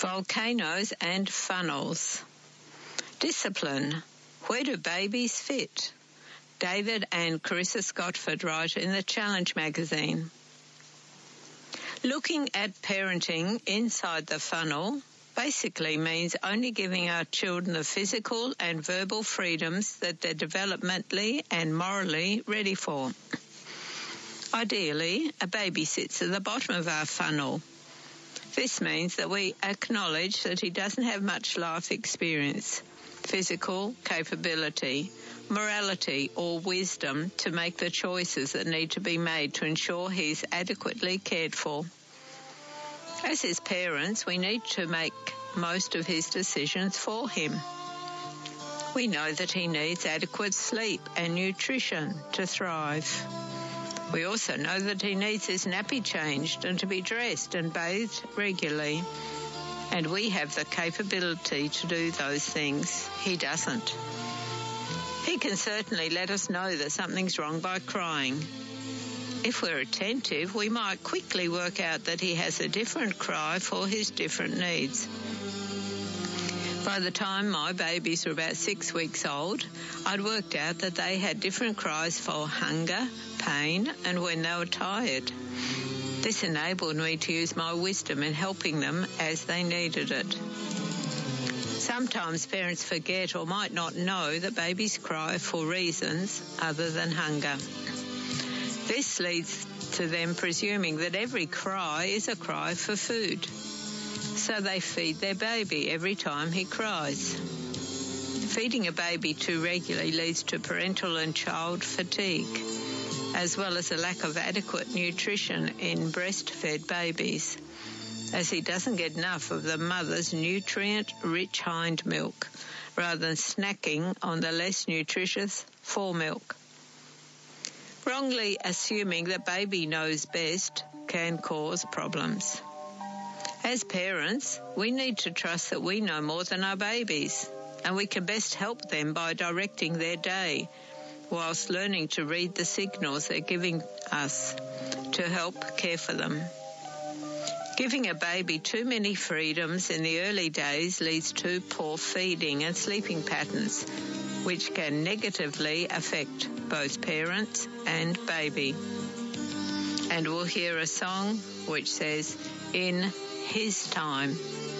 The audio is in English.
Volcanoes and funnels. Discipline. Where do babies fit? David and Carissa Scottford write in the Challenge magazine. Looking at parenting inside the funnel basically means only giving our children the physical and verbal freedoms that they're developmentally and morally ready for. Ideally, a baby sits at the bottom of our funnel. This means that we acknowledge that he doesn't have much life experience, physical capability, morality or wisdom to make the choices that need to be made to ensure he's adequately cared for. As his parents, we need to make most of his decisions for him. We know that he needs adequate sleep and nutrition to thrive. We also know that he needs his nappy changed and to be dressed and bathed regularly. And we have the capability to do those things. He doesn't. He can certainly let us know that something's wrong by crying. If we're attentive, we might quickly work out that he has a different cry for his different needs. By the time my babies were about 6 weeks old, I'd worked out that they had different cries for hunger, pain, and when they were tired. This enabled me to use my wisdom in helping them as they needed it. Sometimes parents forget or might not know that babies cry for reasons other than hunger. This leads to them presuming that every cry is a cry for food. So they feed their baby every time he cries. Feeding a baby too regularly leads to parental and child fatigue, as well as a lack of adequate nutrition in breastfed babies, as he doesn't get enough of the mother's nutrient-rich hind milk, rather than snacking on the less nutritious foremilk. Wrongly assuming that baby knows best can cause problems. As parents, we need to trust that we know more than our babies, and we can best help them by directing their day, whilst learning to read the signals they're giving us to help care for them. Giving a baby too many freedoms in the early days leads to poor feeding and sleeping patterns, which can negatively affect both parents and baby. And we'll hear a song which says, "In His Time."